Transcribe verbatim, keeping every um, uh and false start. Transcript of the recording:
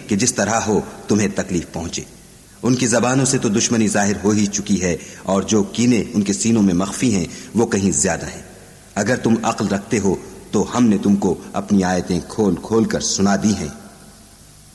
कि जिस तरह हो तुम्हें तकलीफ पहुंचे। उनकी जबानों से तो दुश्मनी जाहिर हो ही चुकी है और जो कीने उनके सीनों में मख्फी हैं वो कहीं ज्यादा हैं। अगर तुम अक्ल रखते हो तो हमने तुमको अपनी आयतें खोल खोल कर सुना दी हैं।